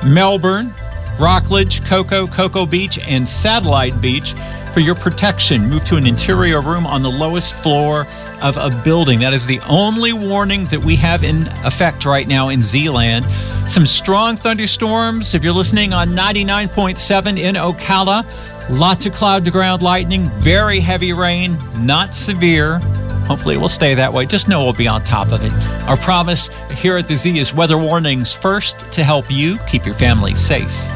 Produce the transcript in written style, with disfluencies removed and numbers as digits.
Melbourne, Rockledge, Cocoa Beach, and Satellite Beach. For your protection, move to an interior room on the lowest floor of a building. That is the only warning that we have in effect right now in Zeeland. Some strong thunderstorms, if you're listening on 99.7 in Ocala. Lots of cloud-to-ground lightning, very heavy rain, not severe. Hopefully it will stay that way. Just know we'll be on top of it. Our promise here at the Z is weather warnings first to help you keep your family safe.